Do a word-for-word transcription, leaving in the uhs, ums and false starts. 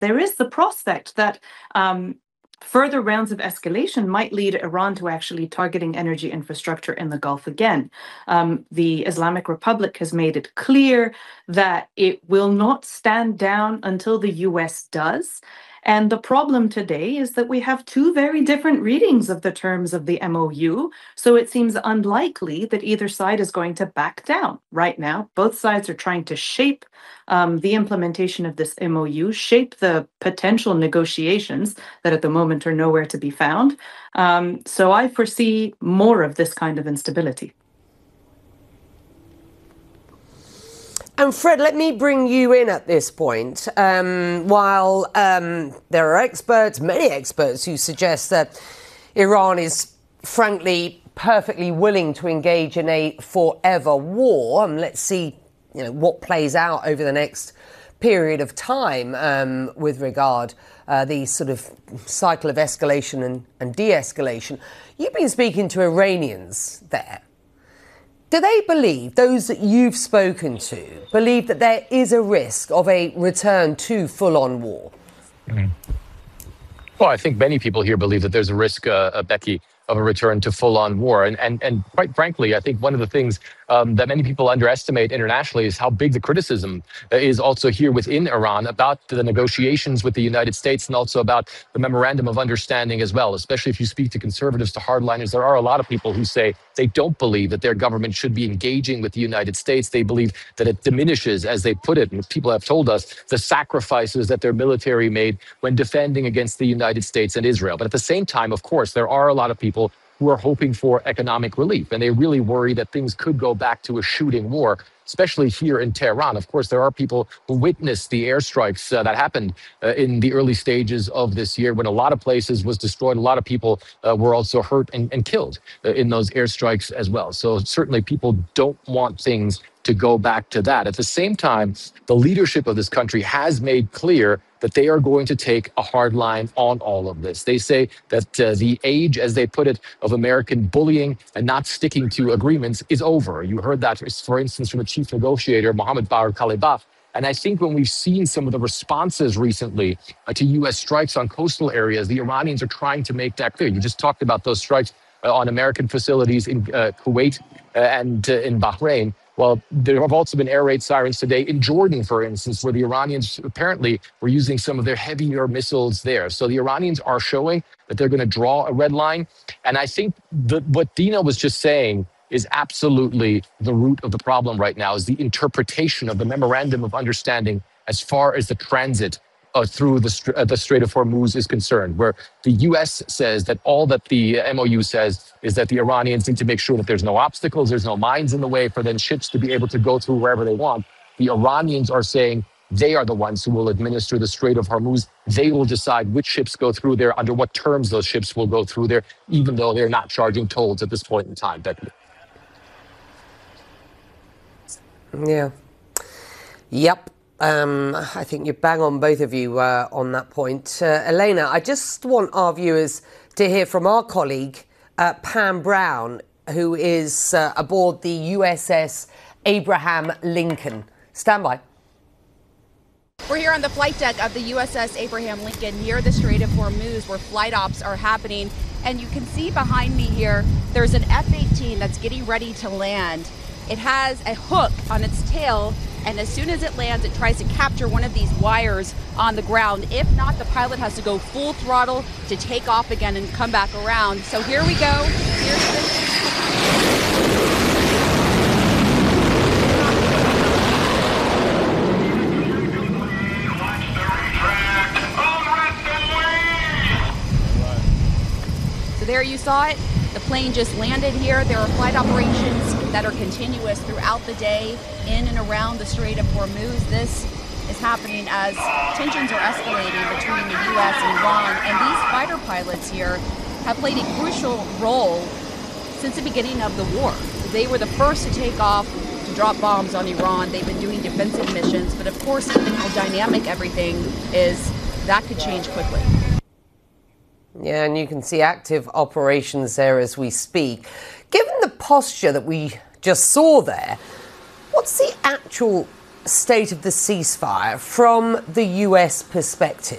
there is the prospect that um, further rounds of escalation might lead Iran to actually targeting energy infrastructure in the Gulf again. Um, the Islamic Republic has made it clear that it will not stand down until the U S does. And the problem today is that we have two very different readings of the terms of the M O U. So it seems unlikely that either side is going to back down right now. Both sides are trying to shape um, the implementation of this M O U, shape the potential negotiations that at the moment are nowhere to be found. Um, so I foresee more of this kind of instability. And Fred, let me bring you in at this point. Um, while um, there are experts, many experts, who suggest that Iran is, frankly, perfectly willing to engage in a forever war, and let's see, you know, what plays out over the next period of time um, with regard uh, the sort of cycle of escalation and, and de-escalation. You've been speaking to Iranians there. Do they believe, those that you've spoken to, believe that there is a risk of a return to full-on war? Mm-hmm. Well, I think many people here believe that there's a risk, uh, Becky, of a return to full-on war. And, and, and quite frankly, I think one of the things um, that many people underestimate internationally is how big the criticism is also here within Iran about the negotiations with the United States and also about the memorandum of understanding as well, especially if you speak to conservatives, to hardliners. There are a lot of people who say they don't believe that their government should be engaging with the United States. They believe that it diminishes, as they put it, and people have told us, the sacrifices that their military made when defending against the United States and Israel. But at the same time, of course, there are a lot of people who are hoping for economic relief. And they really worry that things could go back to a shooting war, especially here in Tehran. Of course, there are people who witnessed the airstrikes uh, that happened uh, in the early stages of this year when a lot of places was destroyed. A lot of people uh, were also hurt and, and killed uh, in those airstrikes as well. So certainly people don't want things to go back to that. At the same time, the leadership of this country has made clear that they are going to take a hard line on all of this. They say that uh, the age, as they put it, of American bullying and not sticking to agreements is over. You heard that, for instance, from the chief negotiator, Mohammad Bagher Khalibaf. And I think when we've seen some of the responses recently uh, to U S strikes on coastal areas, the Iranians are trying to make that clear. You just talked about those strikes uh, on American facilities in uh, Kuwait uh, and uh, in Bahrain. Well, there have also been air raid sirens today in Jordan, for instance, where the Iranians apparently were using some of their heavier missiles there. So the Iranians are showing that they're going to draw a red line. And I think the, what Dina was just saying is absolutely the root of the problem right now, is the interpretation of the memorandum of understanding as far as the transit Uh, through the, uh, the Strait of Hormuz is concerned, where the U S says that all that the M O U says is that the Iranians need to make sure that there's no obstacles, there's no mines in the way for then ships to be able to go through wherever they want. The Iranians are saying they are the ones who will administer the Strait of Hormuz. They will decide which ships go through there, under what terms those ships will go through there, even though they're not charging tolls at this point in time, Becky. Yeah. Yep. Um, I think you bang on, both of you, uh, on that point. Uh, Elena, I just want our viewers to hear from our colleague, uh, Pam Brown, who is uh, aboard the U S S Abraham Lincoln. Stand by. We're here on the flight deck of the U S S Abraham Lincoln near the Strait of Hormuz, where flight ops are happening. And you can see behind me here, there's an F eighteen that's getting ready to land. It has a hook on its tail, and as soon as it lands, it tries to capture one of these wires on the ground. If not, the pilot has to go full throttle to take off again and come back around. So here we go. Here's the So there you saw it. The plane just landed here. There are flight operations that are continuous throughout the day in and around the Strait of Hormuz. This is happening as tensions are escalating between the U S and Iran. And these fighter pilots here have played a crucial role since the beginning of the war. They were the first to take off to drop bombs on Iran. They've been doing defensive missions. But of course, given how dynamic everything is, that could change quickly. Yeah, and you can see active operations there as we speak. Given the posture that we just saw there, what's the actual state of the ceasefire from the U S perspective?